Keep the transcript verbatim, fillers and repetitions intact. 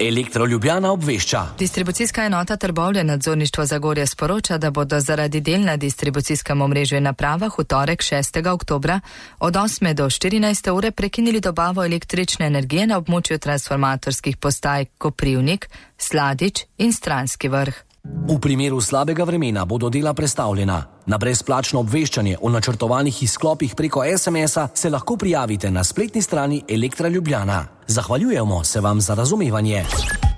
Elektro Ljubljana obvešča. Distribucijska enota Trbovlje nadzorništvo Zagorja sporoča, da bodo zaradi del na distribucijskem omrežju in napravah v torek šestega oktobra od osme do štirinajste ure prekinili dobavo električne energije na območju transformatorskih postaj Koprivnik, Sladič in Stranski Vrh. V primeru slabega vremena bodo dela prestavljena. Na brezplačno obveščanje o načrtovanih izklopih preko es em es-a se lahko prijavite na spletni strani Elektra Ljubljana. Zahvaljujemo se vam za razumevanje.